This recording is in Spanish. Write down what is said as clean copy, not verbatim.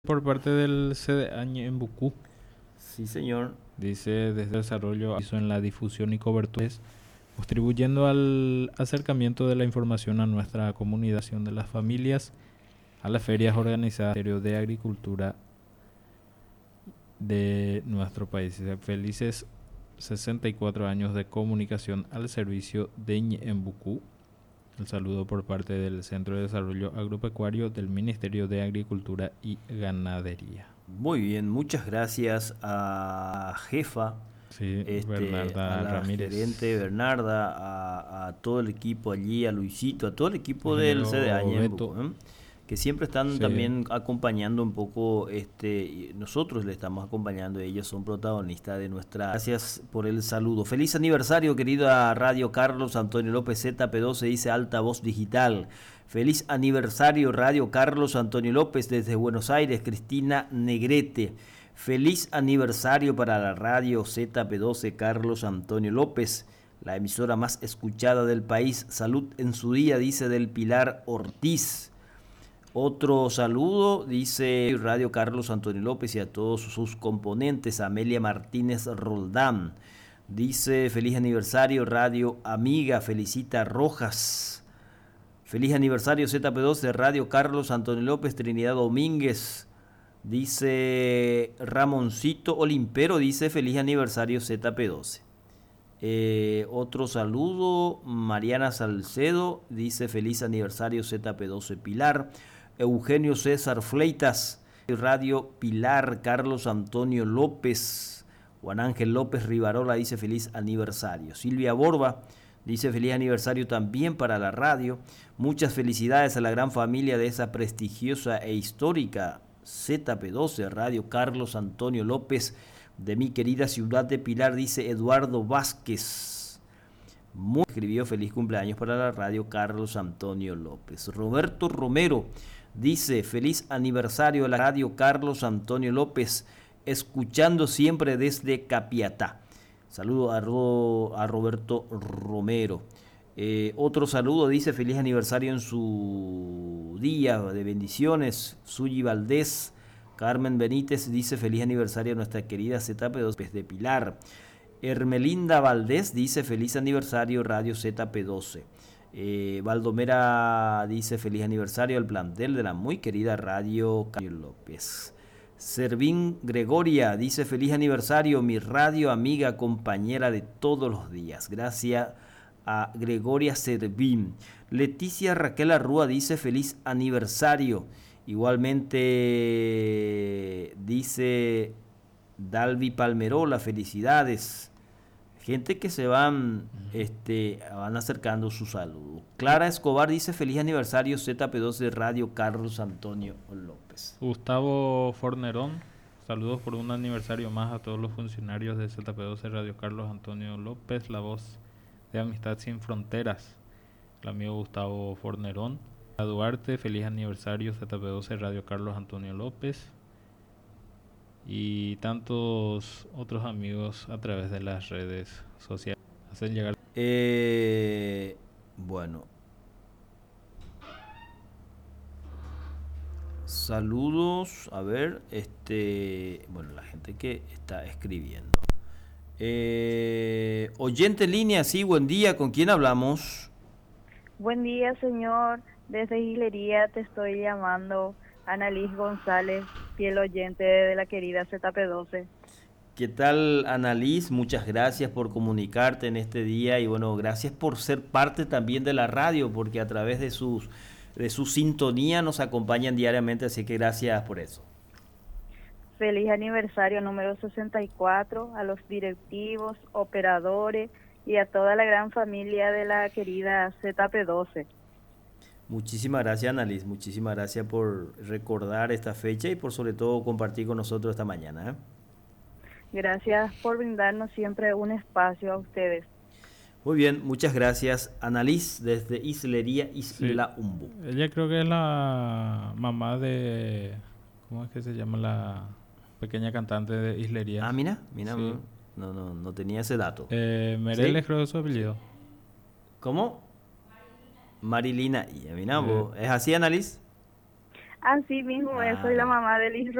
Por parte del CDA en Bucú, Sí, señor. dice desde desarrollo hizo en la difusión y cobertura, contribuyendo al acercamiento de la información a nuestra comunidad de las familias, a las ferias organizadas del Ministerio de Agricultura de nuestro país. Felices 64 años de comunicación al servicio de Ñembucú. El saludo por parte del Centro de Desarrollo Agropecuario del Ministerio de Agricultura y Ganadería. Muy bien, muchas gracias a Jefa, Sí, a Bernarda la gerente Ramírez, Bernarda, a todo el equipo allí, a Luisito, a todo el equipo del CDA ingeniero Beto. Ñembucú, que siempre están Sí, también acompañando un poco, y nosotros le estamos acompañando, ellos son protagonistas de nuestra. Gracias por el saludo. Feliz aniversario, querida Radio Carlos Antonio López ZP12, dice Altavoz Digital. Feliz aniversario, Radio Carlos Antonio López desde Buenos Aires, Cristina Negrete. Feliz aniversario para la radio ZP12 Carlos Antonio López, la emisora más escuchada del país. Salud en su día, dice del Pilar Ortiz. Otro saludo, dice Radio Carlos Antonio López y a todos sus componentes. Amelia Martínez Roldán. Dice feliz aniversario Radio Amiga, felicita Rojas. Feliz aniversario ZP12 Radio Carlos Antonio López, Trinidad Domínguez. Dice Ramoncito Olimpero, dice feliz aniversario ZP12. Otro saludo, Mariana Salcedo, dice feliz aniversario ZP12 Pilar. Eugenio César Fleitas, Radio Pilar, Carlos Antonio López. Juan Ángel López Rivarola dice feliz aniversario. Silvia Borba dice feliz aniversario también para la radio. Muchas felicidades a la gran familia de esa prestigiosa e histórica ZP12 Radio Carlos Antonio López de mi querida ciudad de Pilar, dice Eduardo Vázquez. Muy escribió feliz cumpleaños para la radio Carlos Antonio López. Roberto Romero dice feliz aniversario a la radio Carlos Antonio López, escuchando siempre desde Capiatá. Saludo a Roberto Romero. Otro saludo, dice feliz aniversario en su día de bendiciones, Suyi Valdés. Carmen Benítez dice feliz aniversario a nuestra querida ZP2 de Pilar. Hermelinda Valdés dice feliz aniversario Radio ZP12. Valdomera dice feliz aniversario al plantel de la muy querida Radio Carlos López. Servín Gregoria dice feliz aniversario mi radio amiga compañera de todos los días. Gracias a Gregoria Servín. Leticia Raquel Arrúa dice feliz aniversario. Igualmente dice Dalvi Palmerola, felicidades. Gente que se van acercando su saludo. Clara Escobar dice feliz aniversario ZP12 Radio Carlos Antonio López. Gustavo Fornerón, saludos por un aniversario más a todos los funcionarios de ZP12 Radio Carlos Antonio López, la voz de Amistad Sin Fronteras, el amigo Gustavo Fornerón. A Duarte, feliz aniversario ZP12 Radio Carlos Antonio López. Y tantos otros amigos a través de las redes sociales hacen llegar. Bueno, saludos, a ver, bueno, la gente que está escribiendo. Oyente en línea, sí, buen día, ¿con quién hablamos? Buen día, señor. Desde Gilería te estoy llamando. Annalise González, fiel oyente de la querida ZP12. ¿Qué tal, Annalise? Muchas gracias por comunicarte en este día y bueno, gracias por ser parte también de la radio, porque a través de su sintonía nos acompañan diariamente, así que gracias por eso. Feliz aniversario número 64 a los directivos, operadores y a toda la gran familia de la querida ZP12. Muchísimas gracias, Annalise. Muchísimas gracias por recordar esta fecha y por sobre todo compartir con nosotros esta mañana, ¿eh? Gracias por brindarnos siempre un espacio a ustedes. Muy bien, muchas gracias, Annalise, desde Islería Isla Umbu. Ella creo que es la mamá de... ¿Cómo es que se llama la pequeña cantante de Islería? Ah, mira, sí. no tenía ese dato. Mereles, ¿sí? creo que es su apellido. ¿Cómo? Marilina. Y mira, Sí. ¿es así, Annalise? Así mismo, Ah, soy la bien. mamá de Liz